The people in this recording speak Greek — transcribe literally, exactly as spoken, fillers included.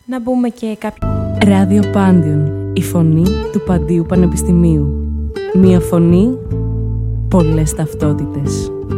Να μπούμε και κάποιο... Ράδιο Πάντιον, η φωνή του Παντίου Πανεπιστημίου. Μία φωνή, πολλές ταυτότητες.